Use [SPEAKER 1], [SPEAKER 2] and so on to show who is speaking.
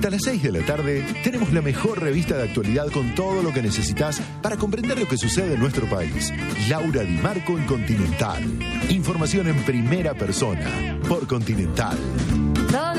[SPEAKER 1] Hasta las 6 de la tarde tenemos la mejor revista de actualidad con todo lo que necesitas para comprender lo que sucede en nuestro país. Laura Di Marco en Continental. Información en primera persona por Continental.